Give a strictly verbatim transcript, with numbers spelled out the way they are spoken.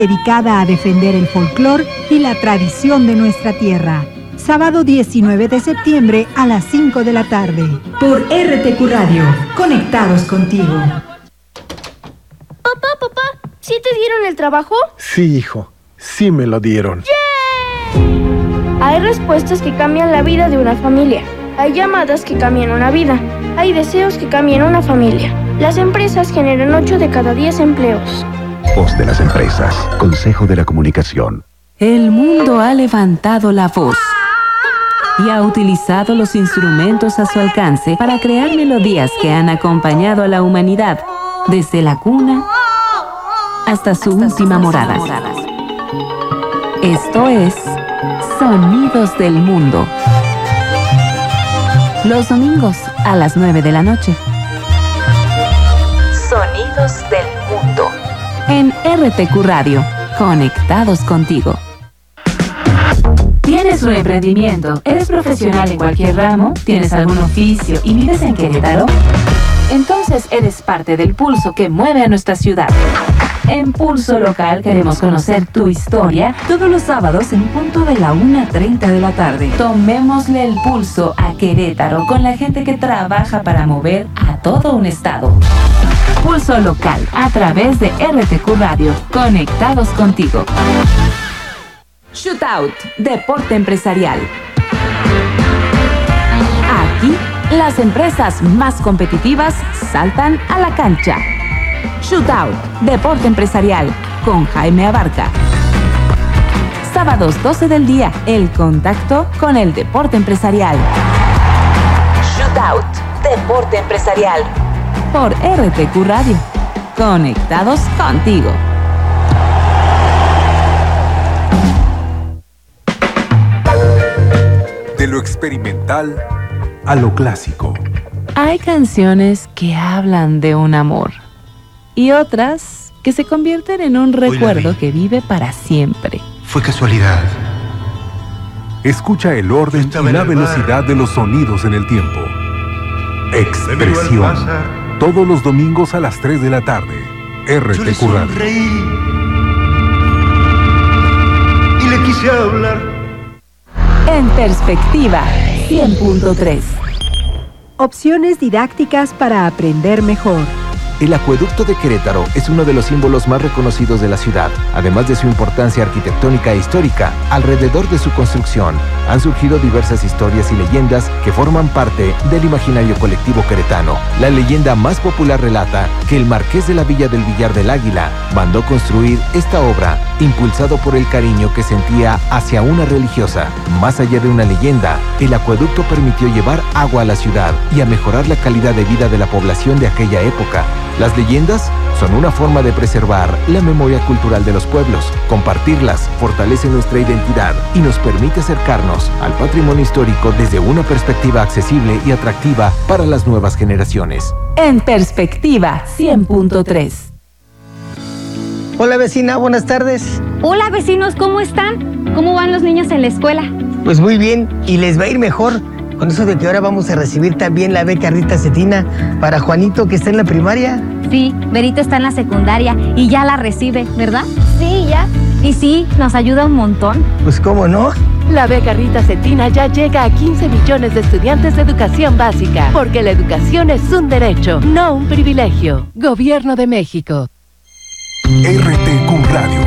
dedicada a defender el folclor y la tradición de nuestra tierra. Sábado diecinueve de septiembre a las cinco de la tarde. Por R T Q Radio, conectados contigo. Papá, papá, ¿sí te dieron el trabajo? Sí, hijo, sí me lo dieron. ¡Yay! Hay respuestas que cambian la vida de una familia. Hay llamadas que cambian una vida. Hay deseos que cambian una familia. Las empresas generan ocho de cada diez empleos. Voz de las empresas. Consejo de la Comunicación. El mundo ha levantado la voz y ha utilizado los instrumentos a su alcance para crear melodías que han acompañado a la humanidad desde la cuna hasta su última morada. Esto es Sonidos del Mundo. Los domingos a las nueve de la noche. Sonidos del Mundo. En R T Q Radio, conectados contigo. ¿Tienes un emprendimiento? ¿Eres profesional en cualquier ramo? ¿Tienes algún oficio y vives en Querétaro? Entonces eres parte del pulso que mueve a nuestra ciudad. En Pulso Local queremos conocer tu historia todos los sábados en punto de la una treinta de la tarde. Tomémosle el pulso a Querétaro con la gente que trabaja para mover a todo un estado. Pulso Local a través de R T Q Radio. Conectados contigo. Shootout, deporte empresarial. Aquí, las empresas más competitivas saltan a la cancha. Shootout, deporte empresarial, con Jaime Abarca. Sábados doce del día, el contacto con el deporte empresarial. Shootout, deporte empresarial. Por R T Q Radio. Conectados contigo. De lo experimental a lo clásico. Hay canciones que hablan de un amor y otras que se convierten en un recuerdo que vive para siempre. Fue casualidad. Escucha el orden y la velocidad de los sonidos en el tiempo. Expresión. Todos los domingos a las tres de la tarde. R T Q Radio. Y le quise hablar. En perspectiva, cien punto tres. Opciones didácticas para aprender mejor. El acueducto de Querétaro es uno de los símbolos más reconocidos de la ciudad. Además de su importancia arquitectónica e histórica, alrededor de su construcción han surgido diversas historias y leyendas que forman parte del imaginario colectivo queretano. La leyenda más popular relata que el marqués de la Villa del Villar del Águila mandó construir esta obra, impulsado por el cariño que sentía hacia una religiosa. Más allá de una leyenda, el acueducto permitió llevar agua a la ciudad y a mejorar la calidad de vida de la población de aquella época. Las leyendas son una forma de preservar la memoria cultural de los pueblos. Compartirlas fortalece nuestra identidad y nos permite acercarnos al patrimonio histórico desde una perspectiva accesible y atractiva para las nuevas generaciones. En perspectiva, cien punto tres. Hola vecina, buenas tardes. Hola vecinos, ¿cómo están? ¿Cómo van los niños en la escuela? Pues muy bien, y les va a ir mejor. Con eso de que ahora vamos a recibir también la beca Rita Cetina para Juanito, que está en la primaria. Sí, Berito está en la secundaria y ya la recibe, ¿verdad? Sí, ya. Y sí, nos ayuda un montón. Pues cómo no. La beca Rita Cetina ya llega a quince millones de estudiantes de educación básica, porque la educación es un derecho, no un privilegio. Gobierno de México. R T Q Radio.